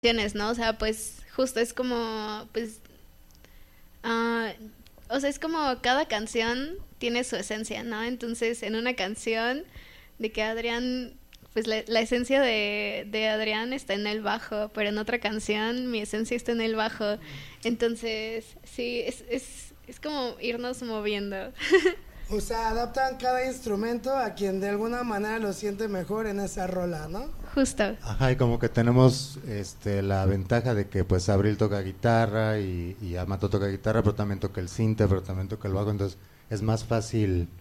canciones, ¿no? O sea, pues justo es como, pues, ah, o sea, es como cada canción tiene su esencia, ¿no? Entonces, en una canción de que Adrián, pues la esencia de Adrián está en el bajo, pero en otra canción mi esencia está en el bajo. Entonces, sí, es como irnos moviendo. O sea, adaptan cada instrumento a quien de alguna manera lo siente mejor en esa rola, ¿no? Justo. Ajá, y como que tenemos la ventaja de que pues Abril toca guitarra y Amato toca guitarra, pero también toca el cinte, pero también toca el bajo, entonces es más fácil